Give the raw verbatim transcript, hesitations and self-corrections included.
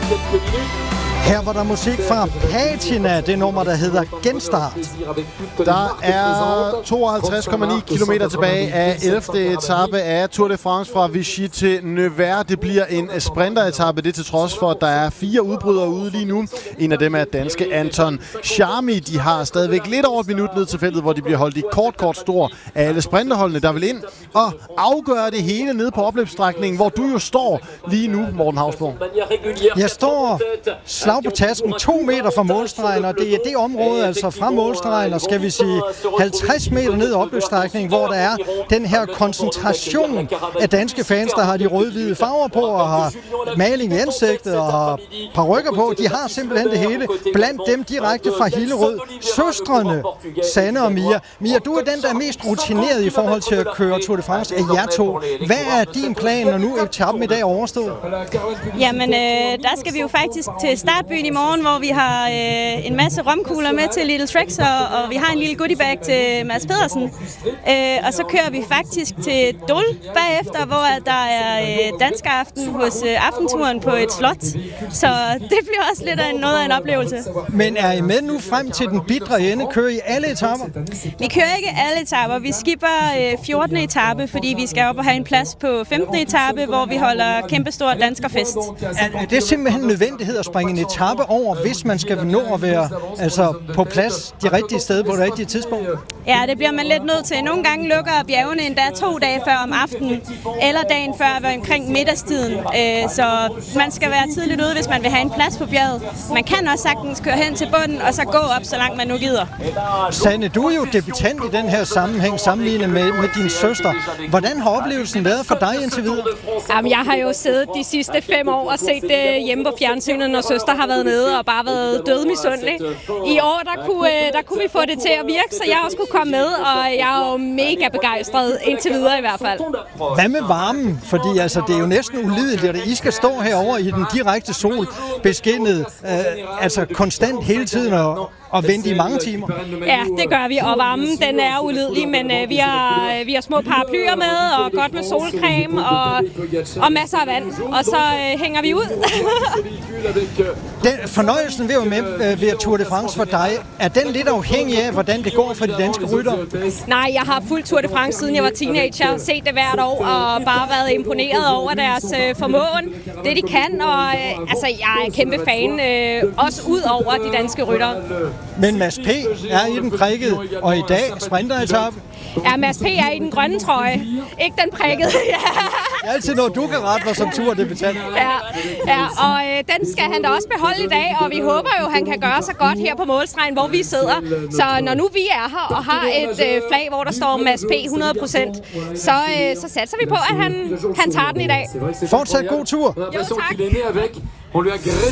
Her var der musik fra Patina, det nummer, der hedder Genstart. Der er tooghalvtreds komma ni kilometer tilbage af ellevte etape af Tour de France fra Vichy til Nevers. Det bliver en sprinteretape, det til trods for, at der er fire udbrydere ude lige nu. En af dem er danske Anton Charmi. De har stadigvæk lidt over et minut ned til feltet, hvor de bliver holdt i kort, kort stor af alle sprinterholdene, der vil ind og afgøre det hele nede på opløbsstrækningen, hvor du jo står lige nu, Morten Hausborg. Jeg står slag på tasken to meter fra målstregen, og det er det område, altså fra målstregen, og skal vi sige halvtreds meter ned i opløbsstrækningen, hvor der er den her koncentration af danske fans, der har de rød-hvide farver på, og har maling i ansigtet, og har parykker på. De har simpelthen det hele. Blandt dem direkte fra Hillerød, søstrene Sanne og Mia. Mia, du er den, der er mest rutineret i forhold til at køre Tour de France af jer to. Hvad er din plan, når nu etappen i dag er overstået? Jamen, øh, der skal vi jo faktisk til startbyen i morgen, hvor vi har øh, en masse romkugler med til Little Tricks, og, og vi har en lille goodiebag til Mads Pedersen. Øh, og så kører vi faktisk til Dol bagefter, hvor der er øh, dansk aften hos øh, Aftenturen på et slot. Så det bliver også lidt af noget af en oplevelse. Men er I med nu frem til den bitre ende? Kører I alle etaper? Vi kører ikke alle etaper. Vi skipper øh, fjortende etape, fordi vi skal op og have en plads på femtende etape, hvor vi holder kæmpestor danskerfest. Er, er det simpelthen nødvendighed at springe en etape over, hvis man skal nå at være altså, på plads de rigtige steder på det rigtige tidspunkt? Ja, det bliver man lidt nødt til. Nogle gange lukker bjergene endda to dage før om aftenen, eller dagen før omkring middagstiden. Så man skal være tidligt ude, hvis man vil have en plads på bjerget. Man kan også sagtens køre hen til bunden, og så gå op, så langt man nu gider. Sanne, du er jo debutant i den her sammenhæng, sammenlignet med, med din søster. Hvordan har oplevelsen været for dig indtil videre? Jamen, jeg har jo siddet de sidste fem år og set det hjemme på fjernsynet, når søster har været nede og bare været dødmisundelig. I år, der kunne, der kunne vi få det til at virke, så jeg også kunne komme med, og jeg er jo mega begejstret indtil videre i hvert fald. Hvad med varmen? Fordi altså, det er jo næsten ulideligt, at I skal stå herovre i den direkte sol, beskinnet, øh, altså konstant hele tiden og, og vente i mange timer. Ja, det gør vi, og varmen den er ulidelig, men øh, vi, har, øh, vi har små paraplyer med, og godt med solcreme, og, og masser af vand, og så øh, hænger vi ud. Den fornøjelsen ved at være med øh, ved Tour de France for dig, er den lidt afhængig af, hvordan det går for de danske ryttere? Nej, jeg har fulgt Tour de France, siden jeg var teenager, set det hvert år, og bare været imponeret over deres øh, formåen, det de kan, og øh, altså, jeg er kæmpe fan, øh, også ud over de danske ryttere. Men Mads P. er i den prikkede, og i dag sprinteretape. Ja, Mads P. er i den grønne trøje, ikke den prikkede. Det er altid noget, du kan rette mig som turdebutant. Ja, ja, og øh, den skal han da også beholde i dag, og vi håber jo, at han kan gøre sig godt her på målstregen, hvor vi sidder. Så når nu vi er her og har et øh, flag, hvor der står Mads P. hundrede procent, så, øh, så satser vi på, at han, han tager den i dag. Fortsat god tur. Jo, tak.